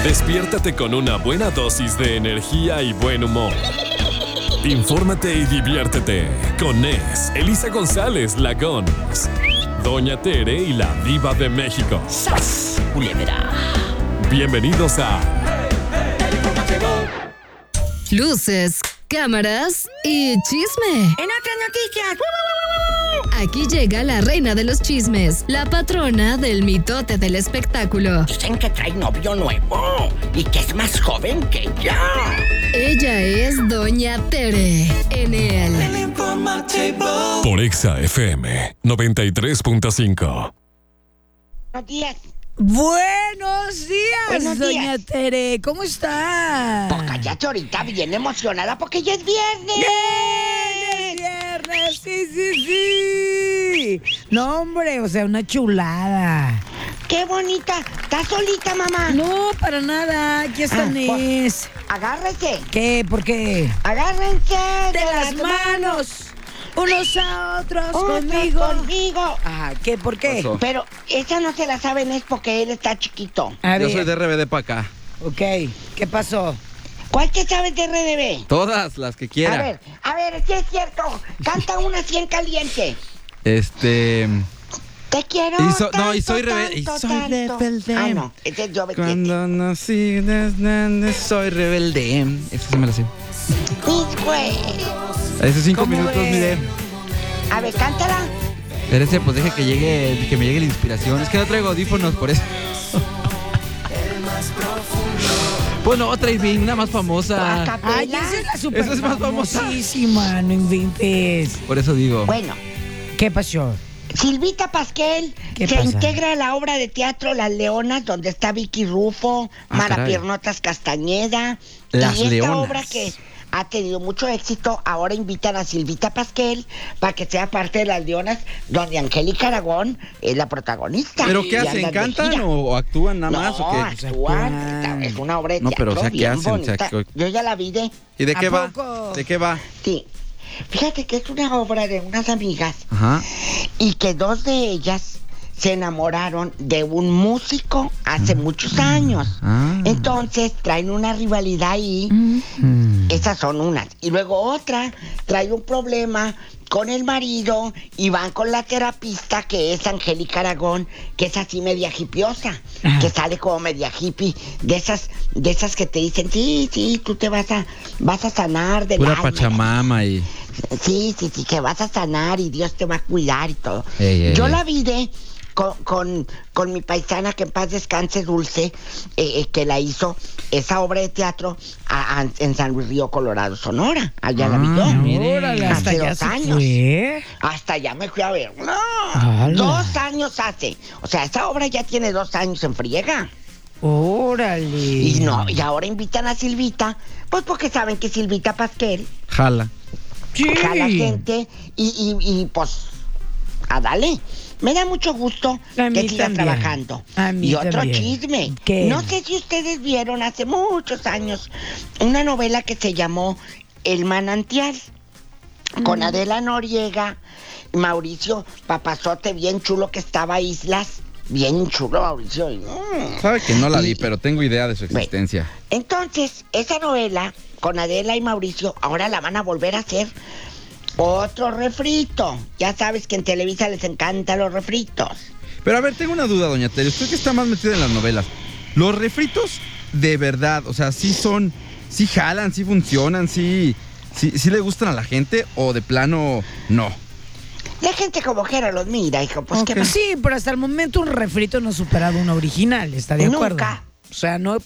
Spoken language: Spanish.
Despiértate con una buena dosis de energía y buen humor. Infórmate y diviértete con Nes, Elisa González, la Gons, Doña Tere y la Diva de México. ¡Sas, culebra! Bienvenidos a Luces, cámaras y chisme. En otras noticias. Aquí llega la reina de los chismes, la patrona del mitote del espectáculo. Dicen que trae novio nuevo y que es más joven que ella. Ella es Doña Tere en el por Exa FM 93.5. Buenos días. Buenos días, Buenos doña días. Tere. ¿Cómo está? Pues cállate ahorita bien emocionada porque ya es viernes. ¡Bien! ¡Es viernes! ¡Sí! No, hombre, o sea, una chulada. ¡Qué bonita! ¿Estás solita, mamá? No, para nada. Aquí está Nes. Agárrese. ¿Qué? ¿Por qué? Agárrense De las manos. Unos a otros conmigo. Conmigo. Ah, ¿qué? ¿Por qué? Pasó. Pero esa no se la saben es porque él está chiquito. A Yo ver, soy de RBD para acá. ok. ¿Qué pasó? ¿Cuál te sabes de RDB? Todas las que quiera. A ver, si es cierto. Canta una así en caliente. Te quiero Y tanto, y soy rebelde. Y tanto, soy tanto. rebelde. Ah, no. Ese es yo, Betete. Cuando nací, soy rebelde. Eso sí me lo sé. Mis güey. Esos 5 ¿Cómo minutos, ves? mire. A ver, cántala. Espérese, pues deje que me llegue la inspiración. Es que no traigo audífonos, por eso. Bueno, otra y bien, una más famosa. Acapela. Ay, esa es la super Esa es más famosa. famosísima, no inventes. Por eso digo. Bueno, ¿Qué pasó? Silvita Pasquel ¿Qué se pasa? integra a la obra de teatro Las Leonas, donde está Vicky Rufo, Mara caray. Piernotas Castañeda. Las y esta Leonas. obra que ha tenido mucho éxito, ahora invitan a Silvita Pasquel para que sea parte de Las Leonas, donde Angélica Aragón es la protagonista. ¿Pero qué Y hacen? andan de ¿Cantan gira. o actúan nada más No, o qué? actúan. Es una obra de No, teatro pero, o sea, ¿qué bien hacen? O sea, bonita. ¿qué- Yo ya la vi de... ¿Y de ¿A qué va? poco? ¿De qué va? Sí. Fíjate que es una obra de unas amigas Ajá. y que dos de ellas se enamoraron de un músico hace muchos años. Ah. Entonces traen una rivalidad ahí. Esas son unas. Y luego otra trae un problema con el marido y van con la terapista que es Angélica Aragón, que es así media hipiosa, que sale como media hippie, de esas que te dicen, sí, tú te vas a sanar del Pura alma. pachamama y... Sí, que vas a sanar y Dios te va a cuidar y todo. Ey, Yo ey. la vi con mi paisana, que en paz descanse, Dulce, que la hizo esa obra de teatro en San Luis Río Colorado, Sonora. Allá la vi yo. mire. Órale, Hace hasta ya 2 se años. fue. Hasta ya me fui a ver. No, ¡Hala! 2 años hace. O sea, esa obra ya tiene 2 años en friega. Órale. Y ahora invitan a Silvita, pues porque saben que Silvita Pasquel Jala. Sí. jala gente y pues a darle. Me da mucho gusto A mí que siga también. trabajando. A mí Y otro también. chisme. ¿Qué? No sé si ustedes vieron hace muchos años una novela que se llamó El Manantial, con Adela Noriega, Mauricio Papazote, bien chulo que estaba Islas. Bien chulo, Mauricio. Sabe que no la vi, Y- pero tengo idea de su Bueno, existencia. Entonces, esa novela con Adela y Mauricio, ahora la van a volver a hacer otro refrito. Ya sabes que en Televisa les encantan los refritos. Pero a ver, tengo una duda, doña Tere. Usted que está más metida en las novelas. Los refritos, de verdad, o sea, sí jalan, sí funcionan, sí le gustan a la gente o de plano no. La gente como Jera los mira, hijo, pues Ok. qué más. Sí, pero hasta el momento un refrito no ha superado un original, ¿está de acuerdo? Nunca. O sea, no